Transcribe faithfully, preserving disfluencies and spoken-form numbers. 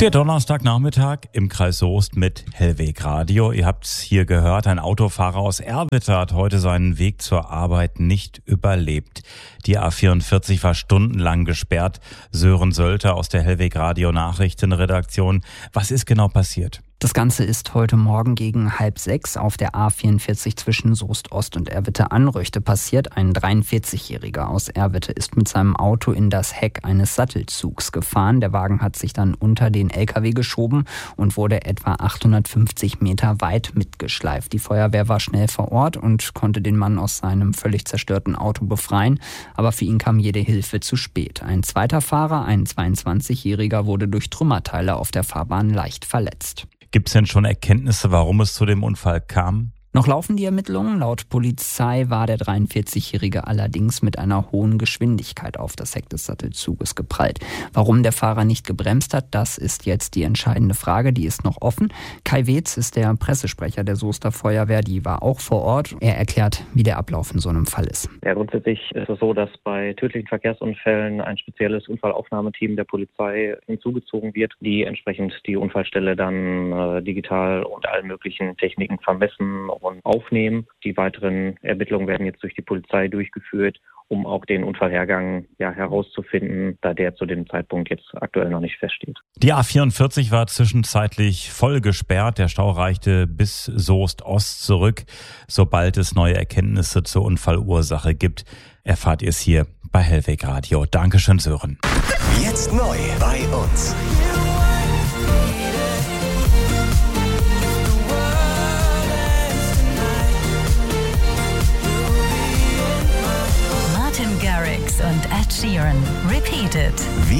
Der Donnerstagnachmittag im Kreis Soest mit Hellweg Radio. Ihr habt's hier gehört, ein Autofahrer aus Erwitte hat heute seinen Weg zur Arbeit nicht überlebt. Die A vierundvierzig war stundenlang gesperrt. Sören Sölter aus der Hellweg Radio Nachrichtenredaktion. Was ist genau passiert? Das Ganze ist heute Morgen gegen halb sechs auf der A vierundvierzig zwischen Soest Ost und Erwitte-Anröchte passiert. Ein dreiundvierzigjähriger aus Erwitte ist mit seinem Auto in das Heck eines Sattelzugs gefahren. Der Wagen hat sich dann unter den L K W geschoben und wurde etwa achthundertfünfzig Meter weit mitgeschleift. Die Feuerwehr war schnell vor Ort und konnte den Mann aus seinem völlig zerstörten Auto befreien. Aber für ihn kam jede Hilfe zu spät. Ein zweiter Fahrer, ein zweiundzwanzigjähriger, wurde durch Trümmerteile auf der Fahrbahn leicht verletzt. Gibt es denn schon Erkenntnisse, warum es zu dem Unfall kam? Noch laufen die Ermittlungen. Laut Polizei war der dreiundvierzigjährige allerdings mit einer hohen Geschwindigkeit auf das Heck des Sattelzuges geprallt. Warum der Fahrer nicht gebremst hat, das ist jetzt die entscheidende Frage. Die ist noch offen. Kai Wetz ist der Pressesprecher der Soester Feuerwehr. Die war auch vor Ort. Er erklärt, wie der Ablauf in so einem Fall ist. Ja, grundsätzlich ist es so, dass bei tödlichen Verkehrsunfällen ein spezielles Unfallaufnahmeteam der Polizei hinzugezogen wird, die entsprechend die Unfallstelle dann äh, digital und allen möglichen Techniken vermessen und aufnehmen. Die weiteren Ermittlungen werden jetzt durch die Polizei durchgeführt, um auch den Unfallhergang ja herauszufinden, da der zu dem Zeitpunkt jetzt aktuell noch nicht feststeht. Die A vierundvierzig war zwischenzeitlich voll gesperrt. Der Stau reichte bis Soest Ost zurück. Sobald es neue Erkenntnisse zur Unfallursache gibt, erfahrt ihr es hier bei Hellweg Radio. Dankeschön, Sören. Jetzt neu bei uns. Martin Garrix und Ed Sheeran. Repeat It.